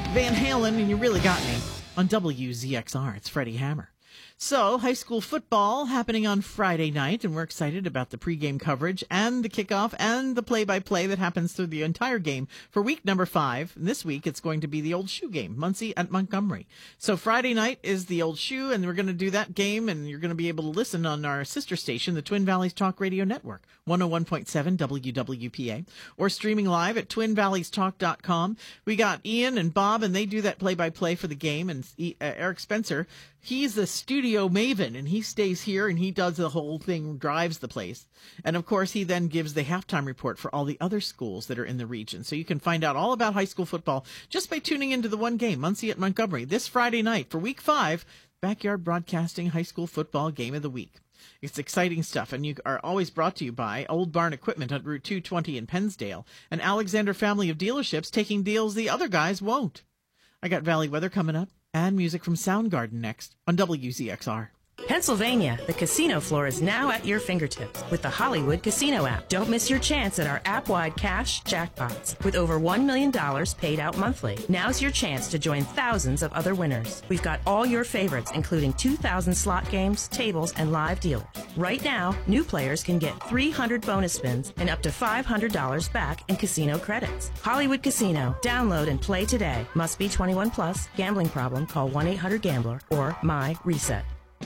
Van Halen, and You Really Got Me on WZXR. It's Freddie Hammer. So, high school football happening on Friday night, and we're excited about the pregame coverage and the kickoff and the play-by-play that happens through the entire game for week number 5. And this week, it's going to be the Old Shoe game, Muncie at Montgomery. So Friday night is the Old Shoe, and we're going to do that game, and you're going to be able to listen on our sister station, the Twin Valleys Talk Radio Network, 101.7 WWPA, or streaming live at twinvalleystalk.com. We got Ian and Bob, and they do that play-by-play for the game, and Eric Spencer, he's the studio maven, and he stays here, and he does the whole thing, drives the place. And, of course, he then gives the halftime report for all the other schools that are in the region. So you can find out all about high school football just by tuning into the one game, Muncie at Montgomery, this Friday night for Week 5, Backyard Broadcasting High School Football Game of the Week. It's exciting stuff, and you are always brought to you by Old Barn Equipment on Route 220 in Pennsdale, and Alexander Family of Dealerships taking deals the other guys won't. I got Valley Weather coming up, and music from Soundgarden next on WZXR. Pennsylvania, the casino floor is now at your fingertips with the Hollywood Casino app. Don't miss your chance at our app-wide cash jackpots with over $1 million paid out monthly. Now's your chance to join thousands of other winners. We've got all your favorites, including 2,000 slot games, tables, and live dealers. Right now, new players can get 300 bonus spins and up to $500 back in casino credits. Hollywood Casino. Download and play today. Must be 21 plus. Gambling problem? Call 1-800-GAMBLER or MyReset.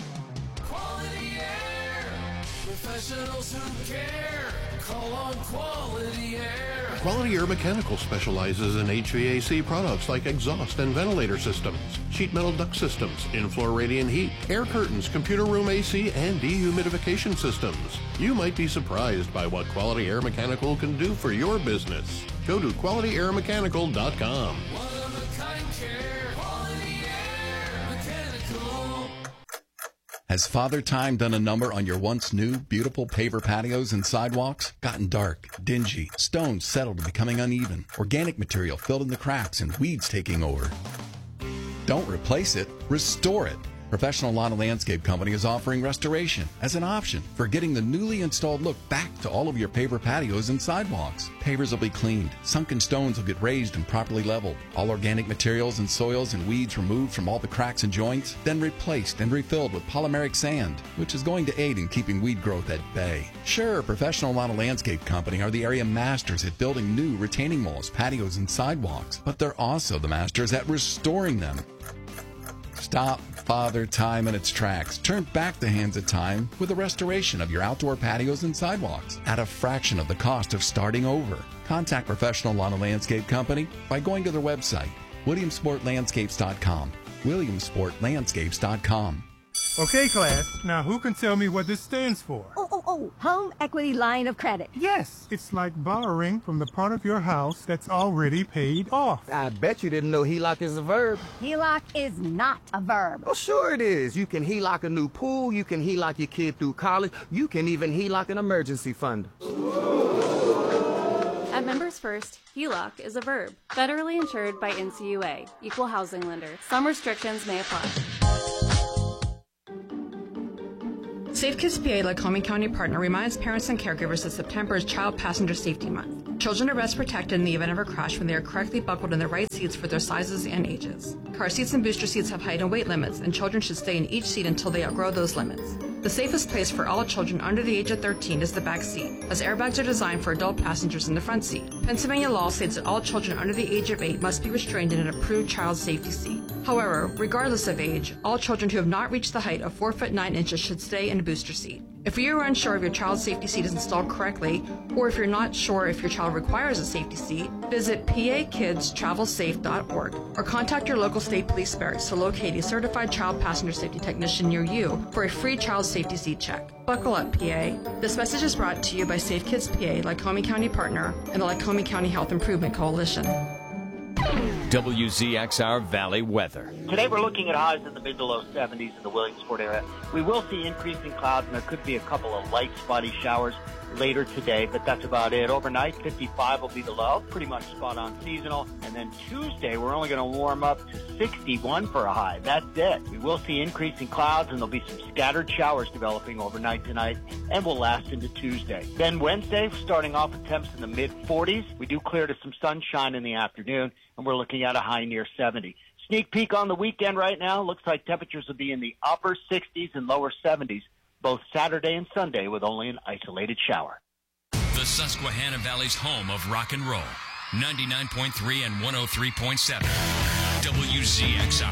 Professionals who care, call on Quality Air. Quality Air Mechanical specializes in HVAC products like exhaust and ventilator systems, sheet metal duct systems, in-floor radiant heat, air curtains, computer room AC, and dehumidification systems. You might be surprised by what Quality Air Mechanical can do for your business. Go to QualityAirMechanical.com. One-of-a-kind care, Quality Air Mechanical. Has Father Time done a number on your once new, beautiful paver patios and sidewalks? Gotten dark, dingy, stones settled and becoming uneven, organic material filled in the cracks, and weeds taking over? Don't replace it, restore it. Professional Lawn and Landscape Company is offering restoration as an option for getting the newly installed look back to all of your paver patios and sidewalks. Pavers will be cleaned, sunken stones will get raised and properly leveled, all organic materials and soils and weeds removed from all the cracks and joints, then replaced and refilled with polymeric sand, which is going to aid in keeping weed growth at bay. Sure, Professional Lawn and Landscape Company are the area masters at building new retaining walls, patios, and sidewalks, but they're also the masters at restoring them. Stop Father Time in its tracks. Turn back the hands of time with the restoration of your outdoor patios and sidewalks at a fraction of the cost of starting over. Contact Professional Lawn and Landscape Company by going to their website, WilliamsportLandscapes.com. WilliamsportLandscapes.com. Okay, class. Now, who can tell me what this stands for? Home Equity Line of Credit. Yes, it's like borrowing from the part of your house that's already paid off. I bet you didn't know HELOC is a verb. HELOC is not a verb. Oh, sure it is. You can HELOC a new pool, you can HELOC your kid through college, you can even HELOC an emergency fund. At Members First, HELOC is a verb. Federally insured by NCUA, Equal Housing Lender. Some restrictions may apply. Safe Kids PA, Lycoming County partner, reminds parents and caregivers that September is Child Passenger Safety Month. Children are best protected in the event of a crash when they are correctly buckled in the right seats for their sizes and ages. Car seats and booster seats have height and weight limits, and children should stay in each seat until they outgrow those limits. The safest place for all children under the age of 13 is the back seat, as airbags are designed for adult passengers in the front seat. Pennsylvania law states that all children under the age of 8 must be restrained in an approved child safety seat. However, regardless of age, all children who have not reached the height of 4 foot 9 inches should stay in a booster seat. If you are unsure if your child's safety seat is installed correctly, or if you're not sure if your child requires a safety seat, visit pakidstravelsafe.org or contact your local state police barracks to locate a certified child passenger safety technician near you for a free child safety seat check. Buckle up, PA. This message is brought to you by Safe Kids PA, Lycoming County partner, and the Lycoming County Health Improvement Coalition. WZXR Valley weather. Today we're looking at highs in the mid to low 70s in the Williamsport area. We will see increasing clouds and there could be a couple of light spotty showers. later today, but that's about it. Overnight, 55 will be the low, pretty much spot on seasonal. And then Tuesday, we're only going to warm up to 61 for a high. That's it. We will see increasing clouds, and there'll be some scattered showers developing overnight tonight and will last into Tuesday. Then Wednesday, starting off with temps in the mid-40s. We do clear to some sunshine in the afternoon, and we're looking at a high near 70. Sneak peek on the weekend right now. Looks like temperatures will be in the upper 60s and lower 70s, both Saturday and Sunday, with only an isolated shower. The Susquehanna Valley's home of rock and roll. 99.3 and 103.7. WZXR.